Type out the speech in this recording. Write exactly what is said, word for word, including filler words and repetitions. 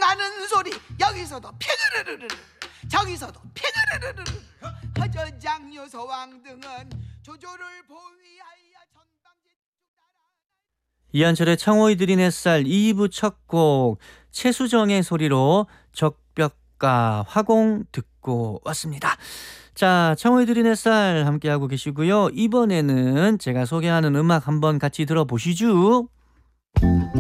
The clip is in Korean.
하는 소리. 여기서도 팽으르르르, 저기서도 팽으르르르. 허저장요 서왕 등은 조조를 보위하여 전방제. 이한철의 창호이 들인 햇살 이 부 첫 곡 최수정의 소리로 적벽가 화공 듣고 왔습니다. 자, 창호이 들인 햇살 함께하고 계시고요. 이번에는 제가 소개하는 음악 한번 같이 들어보시죠.